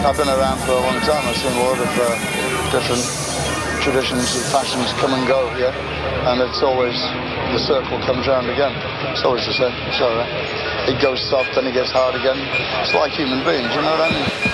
I've been around for a long time. I've seen a lot of different traditions and fashions come and go, yeah? And it's always, the circle comes round again. It's always the same. So it goes soft, then it gets hard again. It's like human beings, you know what I mean?